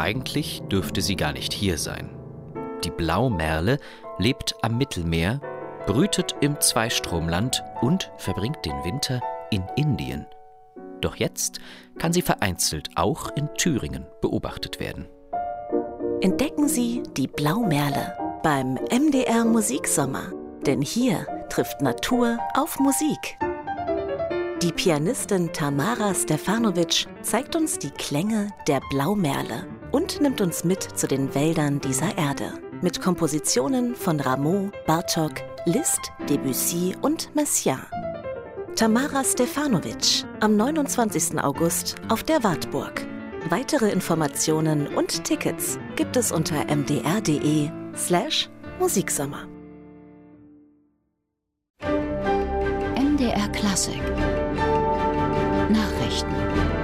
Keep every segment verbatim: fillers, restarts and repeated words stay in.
Eigentlich dürfte sie gar nicht hier sein. Die Blaumerle lebt am Mittelmeer, brütet im Zweistromland und verbringt den Winter in Indien. Doch jetzt kann sie vereinzelt auch in Thüringen beobachtet werden. Entdecken Sie die Blaumerle beim M D R Musiksommer. Denn hier trifft Natur auf Musik. Die Pianistin Tamara Stefanovic zeigt uns die Klänge der Blaumerle und nimmt uns mit zu den Wäldern dieser Erde. Mit Kompositionen von Rameau, Bartók, Liszt, Debussy und Messiaen. Tamara Stefanovic am neunundzwanzigsten August auf der Wartburg. Weitere Informationen und Tickets gibt es unter mdr.de slash Musiksommer. M D R Klassik Nachrichten.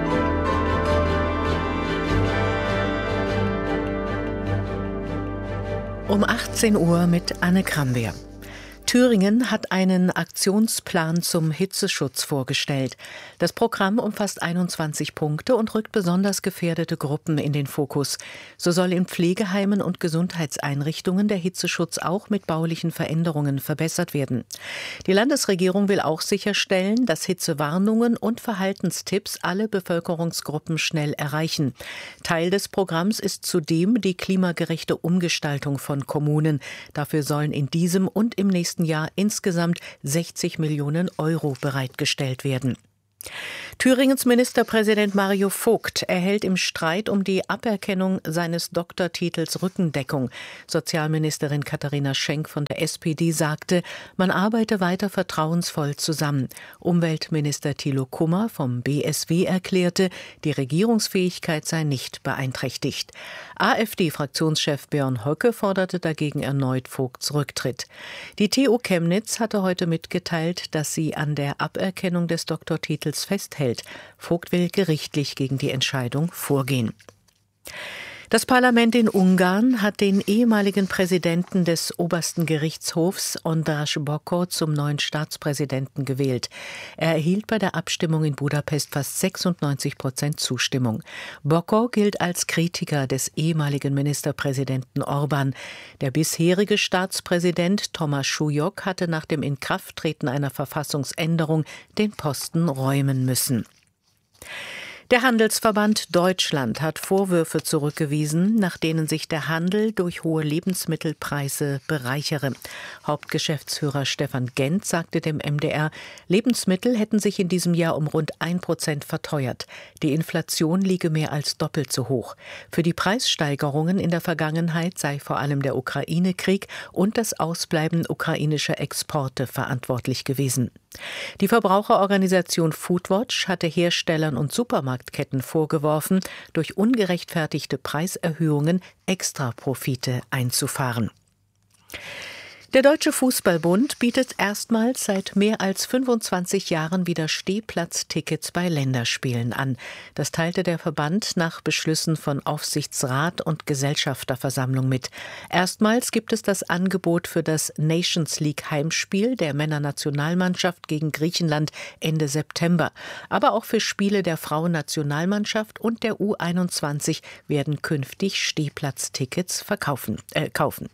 Um achtzehn Uhr mit Anne Kramwehr. Thüringen hat einen Aktionsplan zum Hitzeschutz vorgestellt. Das Programm umfasst einundzwanzig Punkte und rückt besonders gefährdete Gruppen in den Fokus. So soll in Pflegeheimen und Gesundheitseinrichtungen der Hitzeschutz auch mit baulichen Veränderungen verbessert werden. Die Landesregierung will auch sicherstellen, dass Hitzewarnungen und Verhaltenstipps alle Bevölkerungsgruppen schnell erreichen. Teil des Programms ist zudem die klimagerechte Umgestaltung von Kommunen. Dafür sollen in diesem und im nächsten Jahr insgesamt sechzig Millionen Euro bereitgestellt werden. Thüringens Ministerpräsident Mario Vogt erhält im Streit um die Aberkennung seines Doktortitels Rückendeckung. Sozialministerin Katharina Schenk von der S P D sagte, man arbeite weiter vertrauensvoll zusammen. Umweltminister Thilo Kummer vom B S W erklärte, die Regierungsfähigkeit sei nicht beeinträchtigt. AfD-Fraktionschef Björn Höcke forderte dagegen erneut Vogts Rücktritt. Die T U Chemnitz hatte heute mitgeteilt, dass sie an der Aberkennung des Doktortitels festhält. Vogt will gerichtlich gegen die Entscheidung vorgehen. Das Parlament in Ungarn hat den ehemaligen Präsidenten des obersten Gerichtshofs, András Bokor, zum neuen Staatspräsidenten gewählt. Er erhielt bei der Abstimmung in Budapest fast sechsundneunzig Prozent Zustimmung. Bokor gilt als Kritiker des ehemaligen Ministerpräsidenten Orbán. Der bisherige Staatspräsident Thomas Schulyok hatte nach dem Inkrafttreten einer Verfassungsänderung den Posten räumen müssen. Der Handelsverband Deutschland hat Vorwürfe zurückgewiesen, nach denen sich der Handel durch hohe Lebensmittelpreise bereichere. Hauptgeschäftsführer Stefan Gent sagte dem M D R, Lebensmittel hätten sich in diesem Jahr um rund ein Prozent verteuert. Die Inflation liege mehr als doppelt so hoch. Für die Preissteigerungen in der Vergangenheit sei vor allem der Ukraine-Krieg und das Ausbleiben ukrainischer Exporte verantwortlich gewesen. Die Verbraucherorganisation Foodwatch hatte Herstellern und Supermarktketten vorgeworfen, durch ungerechtfertigte Preiserhöhungen Extraprofite einzufahren. Der Deutsche Fußballbund bietet erstmals seit mehr als fünfundzwanzig Jahren wieder Stehplatztickets bei Länderspielen an. Das teilte der Verband nach Beschlüssen von Aufsichtsrat und Gesellschafterversammlung mit. Erstmals gibt es das Angebot für das Nations League Heimspiel der Männernationalmannschaft gegen Griechenland Ende September. Aber auch für Spiele der Frauennationalmannschaft und der U einundzwanzig werden künftig Stehplatztickets verkaufen, äh, kaufen.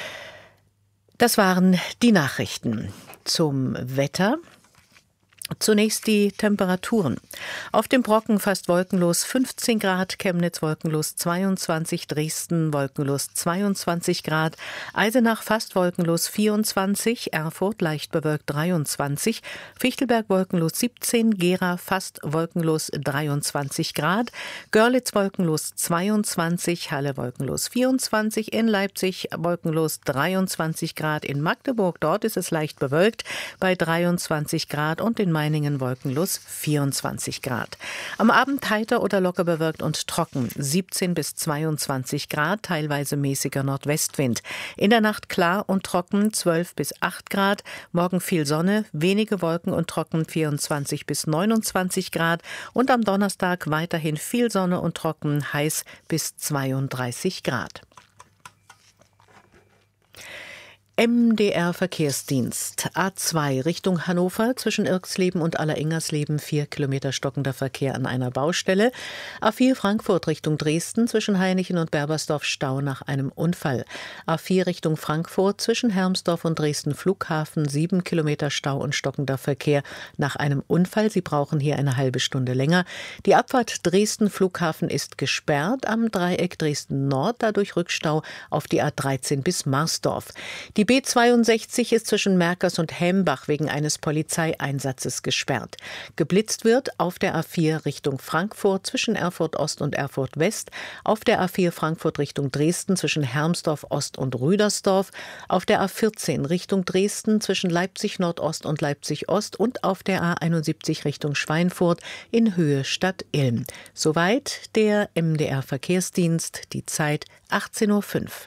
Das waren die Nachrichten zum Wetter. Zunächst die Temperaturen. Auf dem Brocken fast wolkenlos fünfzehn Grad, Chemnitz wolkenlos zweiundzwanzig, Dresden wolkenlos zweiundzwanzig Grad, Eisenach fast wolkenlos vierundzwanzig, Erfurt leicht bewölkt dreiundzwanzig, Fichtelberg wolkenlos siebzehn, Gera fast wolkenlos dreiundzwanzig Grad, Görlitz wolkenlos zweiundzwanzig, Halle wolkenlos vierundzwanzig, in Leipzig wolkenlos dreiundzwanzig Grad, in Magdeburg, dort ist es leicht bewölkt bei dreiundzwanzig Grad und in Meiningen wolkenlos vierundzwanzig Grad. Am Abend heiter oder locker bewölkt und trocken, siebzehn bis zweiundzwanzig Grad, teilweise mäßiger Nordwestwind. In der Nacht klar und trocken, zwölf bis acht Grad. Morgen viel Sonne, wenige Wolken und trocken, vierundzwanzig bis neunundzwanzig Grad. Und am Donnerstag weiterhin viel Sonne und trocken, heiß bis zweiunddreißig Grad. M D R Verkehrsdienst. A zwei Richtung Hannover zwischen Irxleben und Allerengersleben vier Kilometer stockender Verkehr an einer Baustelle. A vier Frankfurt Richtung Dresden zwischen Hainichen und Berbersdorf Stau nach einem Unfall. A vier Richtung Frankfurt zwischen Hermsdorf und Dresden Flughafen sieben Kilometer Stau und stockender Verkehr nach einem Unfall. Sie brauchen hier eine halbe Stunde länger. Die Abfahrt Dresden Flughafen ist gesperrt am Dreieck Dresden Nord, dadurch Rückstau auf die A dreizehn bis Marsdorf. Die Die B zweiundsechzig ist zwischen Merkers und Hembach wegen eines Polizeieinsatzes gesperrt. Geblitzt wird auf der A vier Richtung Frankfurt zwischen Erfurt Ost und Erfurt West, auf der A vier Frankfurt Richtung Dresden zwischen Hermsdorf Ost und Rüdersdorf, auf der A vierzehn Richtung Dresden zwischen Leipzig Nordost und Leipzig Ost und auf der A einundsiebzig Richtung Schweinfurt in Höhe Stadt Ilm. Soweit der M D R Verkehrsdienst, die Zeit achtzehn Uhr fünf.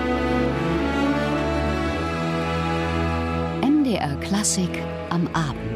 M D R Klassik am Abend.